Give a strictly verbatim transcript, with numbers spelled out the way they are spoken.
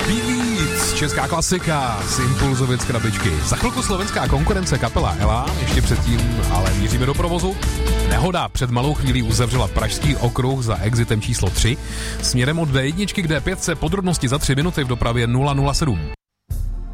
Beat, česká klasika z Impulzovic krabičky. Za chvilku slovenská konkurence kapela Ela, ještě předtím ale míříme do provozu. Nehoda před malou chvílí uzavřela pražský okruh za exitem číslo tři. Směrem od D jedna k D pět se podrobnosti za tři minuty v dopravě nula nula sedm.